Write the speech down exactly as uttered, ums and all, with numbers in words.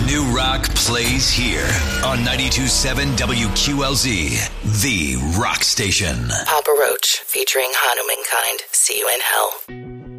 New rock plays here on ninety-two point seven W Q L Z, the rock station. Papa Roach featuring Hanuman Kind. See you in hell.